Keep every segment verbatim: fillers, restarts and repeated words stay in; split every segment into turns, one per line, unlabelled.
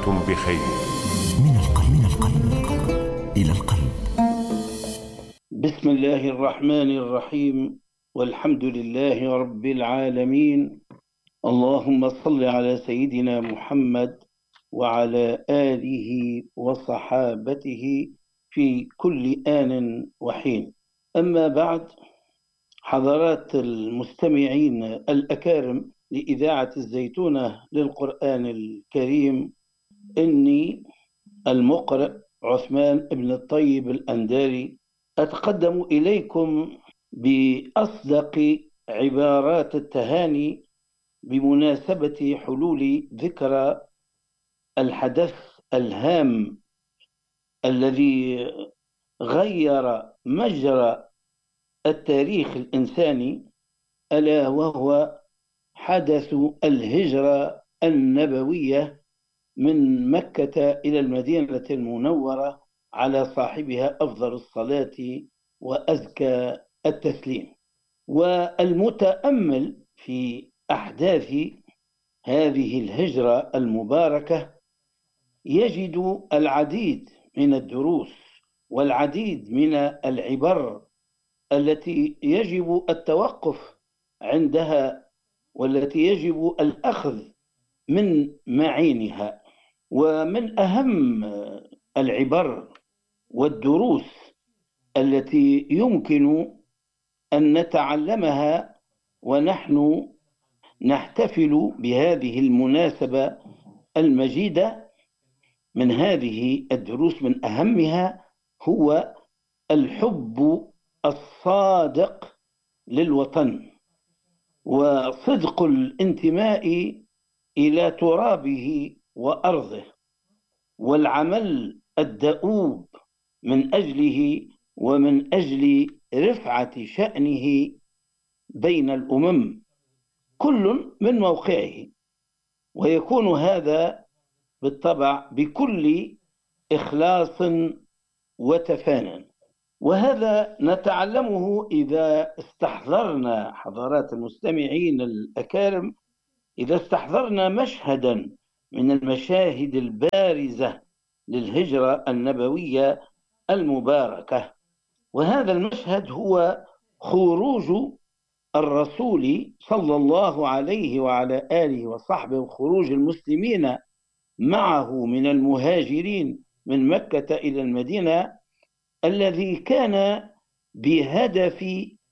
دمتم بخير.
من القلب من القلب إلى القلب.
بسم الله الرحمن الرحيم، والحمد لله رب العالمين. اللهم صل على سيدنا محمد وعلى آله وصحابته في كل آن وحين. أما بعد، حضرات المستمعين الأكارم لإذاعة الزيتونة للقرآن الكريم، إني المقرئ عثمان بن الطيب الأنداري أتقدم إليكم بأصدق عبارات التهاني بمناسبة حلول ذكرى الحدث الهام الذي غير مجرى التاريخ الإنساني، ألا وهو حدث الهجرة النبوية من مكة إلى المدينة المنورة على صاحبها أفضل الصلاة وأزكى التسليم. والمتأمل في أحداث هذه الهجرة المباركة يجد العديد من الدروس والعديد من العبر التي يجب التوقف عندها، والتي يجب الأخذ من معينها. ومن أهم العبر والدروس التي يمكن أن نتعلمها ونحن نحتفل بهذه المناسبة المجيدة، من هذه الدروس من أهمها هو الحب الصادق للوطن، وصدق الانتماء إلى ترابه وأرضه، والعمل الدؤوب من أجله ومن أجل رفعة شأنه بين الأمم، كل من موقعه. ويكون هذا بالطبع بكل إخلاص وتفانن، وهذا نتعلمه إذا استحضرنا، حضرات المستمعين الأكارم، إذا استحضرنا مشهدا من المشاهد البارزة للهجرة النبوية المباركة. وهذا المشهد هو خروج الرسول صلى الله عليه وعلى آله وصحبه، وخروج المسلمين معه من المهاجرين من مكة إلى المدينة، الذي كان بهدف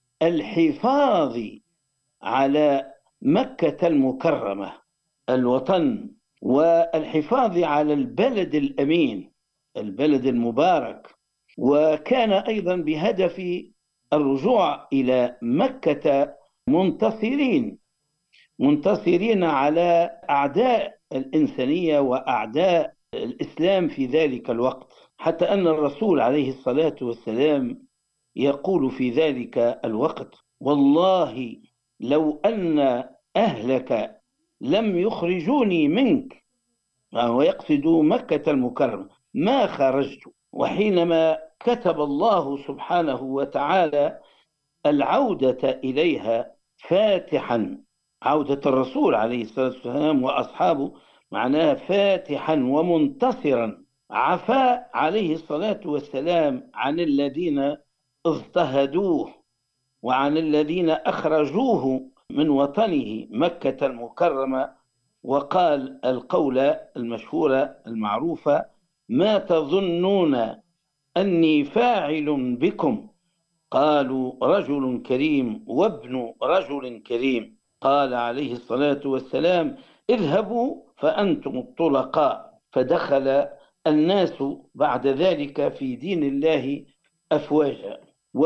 الحفاظ على مكة المكرمة الوطن، والحفاظ على البلد الأمين البلد المبارك. وكان أيضا بهدف الرجوع إلى مكة منتصرين منتصرين على أعداء الإنسانية وأعداء الإسلام في ذلك الوقت، حتى أن الرسول عليه الصلاة والسلام يقول في ذلك الوقت: والله لو أن أهلك لم يخرجوني منك، وهو يقصد مكة المكرمة، ما خرجت. وحينما كتب الله سبحانه وتعالى العودة إليها فاتحا، عودة الرسول عليه الصلاة والسلام وأصحابه معناها فاتحا ومنتصرا، عفا عليه الصلاة والسلام عن الذين اضطهدوه وعن الذين أخرجوه من وطنه مكة المكرمة، وقال القولة المشهورة المعروفة: ما تظنون أني فاعل بكم؟ قالوا رجل كريم وابن رجل كريم. قال عليه الصلاة والسلام: اذهبوا فأنتم الطلقاء. فدخل الناس بعد ذلك في دين الله أفواجا.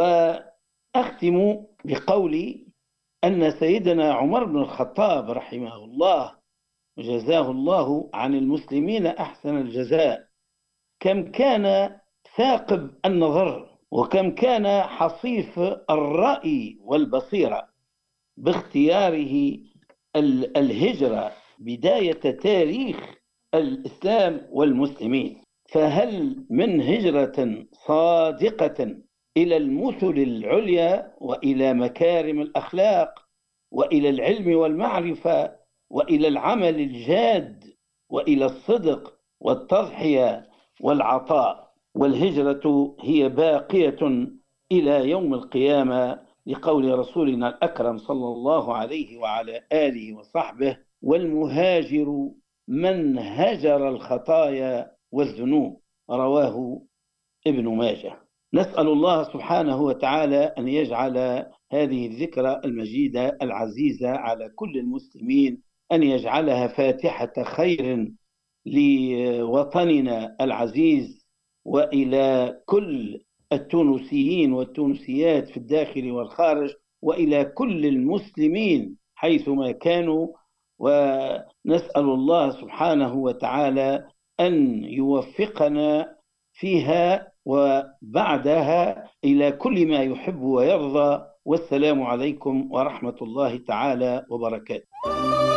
وأختم بقولي أن سيدنا عمر بن الخطاب رحمه الله وجزاه الله عن المسلمين أحسن الجزاء، كم كان ثاقب النظر، وكم كان حصيف الرأي والبصيرة باختياره الهجرة بداية تاريخ الإسلام والمسلمين. فهل من هجرة صادقة إلى المثل العليا وإلى مكارم الأخلاق وإلى العلم والمعرفة وإلى العمل الجاد وإلى الصدق والتضحية والعطاء، والهجرة هي باقية إلى يوم القيامة، لقول رسولنا الأكرم صلى الله عليه وعلى آله وصحبه: والمهاجر من هجر الخطايا والذنوب، رواه ابن ماجه. نسأل الله سبحانه وتعالى أن يجعل هذه الذكرى المجيدة العزيزة على كل المسلمين، أن يجعلها فاتحة خير لوطننا العزيز، وإلى كل التونسيين والتونسيات في الداخل والخارج، وإلى كل المسلمين حيثما كانوا. ونسأل الله سبحانه وتعالى أن يوفقنا فيها وبعدها إلى كل ما يحب ويرضى. والسلام عليكم ورحمة الله تعالى وبركاته.